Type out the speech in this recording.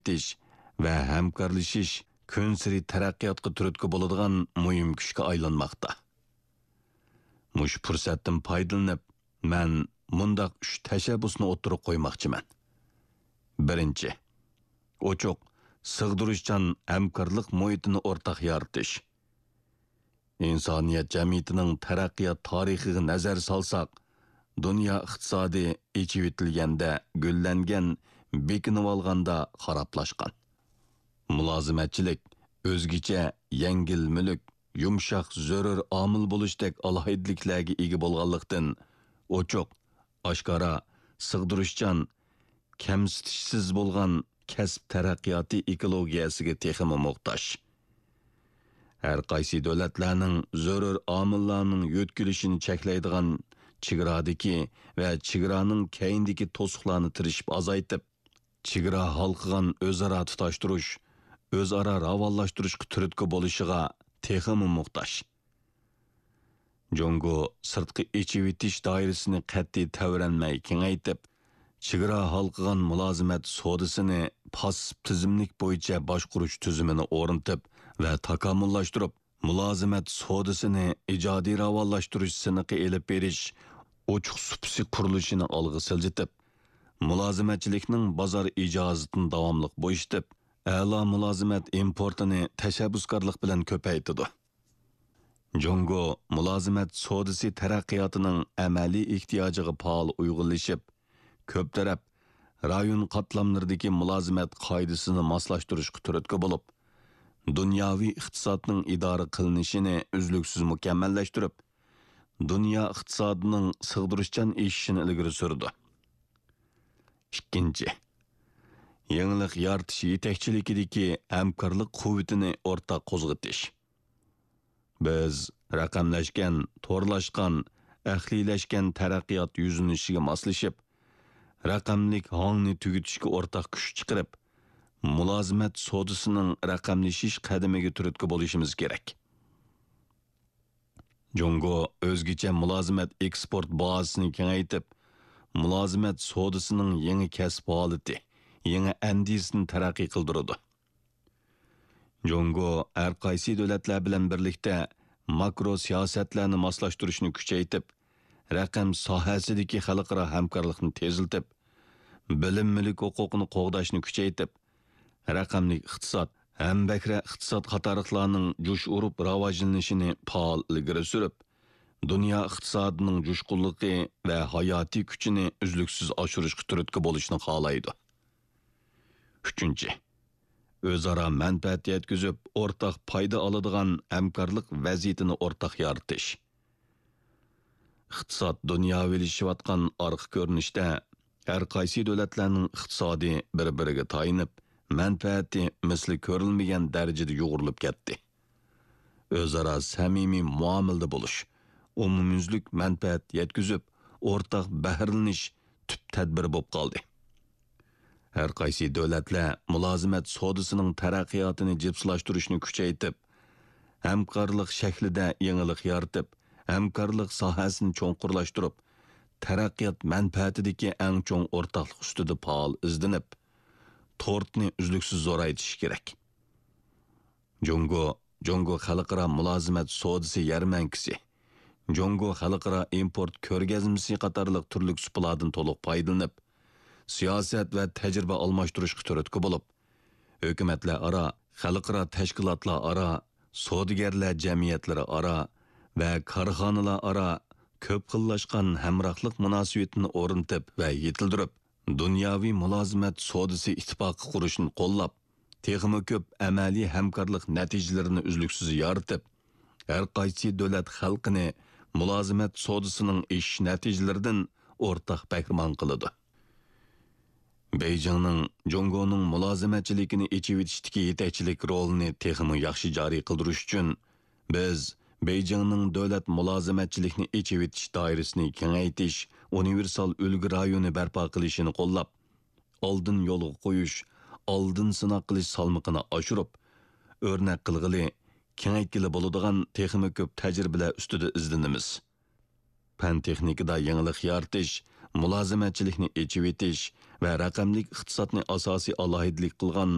etish va hamkorlashish kun sari taraqqiyotga turtki bo'ladigan muhim kuchga aylanmoqda. Mush fursatdan foydalanib, men mundaq 3 tashabbusni o'tirib qo'ymoqchiman. Birinchi, ochiq, sig'dirishchan hamkorlik muhitini o'rtaq yaratish. İnsaniyat jamiyatining taraqqiyot tarixiga nazar solsak, dunyo iqtisodi ichivitilganda, gullangan, bekinib olganda xarablashgan. Mulozimatchilik, o'zgacha, yengil mulk, yumshoq zarur omil bo'lishdek alohidliklarga ega bo'lganlikdan, ochiq, oshkora, sig'dirishchan, kamsitishsiz bo'lgan kasb taraqqiyoti ekologiyasiga texmi muhtoj. Her qaysi davlatlarning zarur omillarning yo'tkilishini cheklaydigan chegradagi va chegaraning keyindagi to'siqlarni tirishib azaytib, chegara halqigan o'zaro tutashtirish, o'zaro ravonlashtirishga turtki bo'lishiga texmi muhtoj. Jongo sirtqi ichivitish doirasini qat'iy tavranmay kengaytib, chegara halqigan mulozimat sodasini passiv tizimlik bo'yicha boshqarish tizimini o'rnatib va takomillashtirib, mulozimat sodasini ijodiy ravonlashtirish siniqi elib berish, ochiq supsi qurilishini olg'a siljitib, mulozimatchilikning bozor ijozatini davomli bo'yitib, a'lo mulozimat importini tashabbuskorlik bilan ko'paytirdi. Jongo mulozimat sodasi taraqqiyotining amaliy ehtiyojiga faol uyg'unlashib, ko'p taraf rayon qatlamlaridagi mulozimat qoidasini moslashtirishga turtki bo'lib, dunyoviy iqtisodning idora qilinishini uzluksiz mukammallashtirib, dunyo iqtisodining sig'dirishchan eshishini ilgari surdi. Ikkinchi, yangilik yaratish yetakchiligidagi hamkorlik quvvatini o'rtaq qo'zg'atish. Biz raqamlashgan, to'rlashgan, ahliylashgan taraqqiyot yuzinishiga moslashib, raqamlik hongni tugutishga o'rtaq kuch chiqarib, mulozimat sodasining raqamlashish qadamiga turtki bo'lishimiz kerak. Jongo o'zgacha mulozimat eksport bazasini kengaytib, mulozimat sodasining yangi kasb holati, yangi andisini taraqqiy qildirdi. Jongo har qaysi davlatlar bilan birlikda makro siyosatlarni moslashtirishni kuchaytirib, raqam sohasidagi xalqaro hamkorlikni teziltib, bilim mulk huquqini qo'g'dashni kuchaytirib, raqamli iqtisod, hambakra iqtisod qatoriqlarning jo'sh urib rivojlanishini faol ilgari surib, dunyo iqtisodining jo'shqinligi va hayotiy kuchini uzluksiz oshirishga turtki bo'lishni xohlaydi. Uchinchi, o'zaro manfaat yetkazib, o'rtaq foyda oladigan hamkorlik vaziyatini o'rtaq yaratish. Iqtisod dunyoviylashayotgan orqa ko'rinishda har qaysi davlatlarning iqtisodi bir-biriga tayinib, manfaati misli ko'rilmagan darajada yo'g'rilib ketdi. O'zaro samimiy muomilada bo'lish, umumyuzlik manfaat yetkazib, o'rtaq bahrlanish tub tadbir bo'lib qoldi. Har qaysi davlatlar mulozimat sodasining taraqqiyotini jipslashtirishni kuchaytirib, hamkorlik shaklida yangilik yaratib, hamkorlik sohasini cho'nqurlashtirib, taraqqiyot manfaatidagi eng cho'ng o'rtaqlik ustida faol izlanib, tortni uzluksiz zo'raytish kerak. Jongo xalqaro mulozimat sodasi yarmankisi, Jongo xalqaro import ko'rgazmasi qatorliq turli supalardan to'liq foydalanib, siyosat va tajriba almashtirishga turtki bo'lib, hukumatlar aro, xalqaro tashkilotlar aro, savdogarlar jamiyatlari aro va korxonalar aro ko'p xillashgan hamrohlik munosabatini o'rnatib va yetildirib, dunyoviy mulozimat sodasi ittifoqi qurishni qo'llab, texmi ko'p amaliy hamkorlik natijalarini uzluksiz yoritib, har qaysi davlat xalqini mulozimat sodasining ish natijalaridan o'rtaq bahramand qiladi. Beijingning Jongoning mulozimatchiligini ichivitishdagi yetakchilik rolini texmi yaxshi joriy qildirish uchun biz Beijingning davlat mulozimatchilikni ichivitish doirasini kengaytirish, universal ulgu rayoni barpo qilishini qo'llab, oldin yo'lga qo'yish, oldin sinov qilish salmoqini oshirib, o'rnak qilg'ili, kengaytgili bo'ladigan texmi ko'p tajribalar ustida izlanamiz. Fan texnikada yangilik yaratish, mulozimatchilikni ichivitish va raqamlik iqtisodni asosiy alohidlik qilgan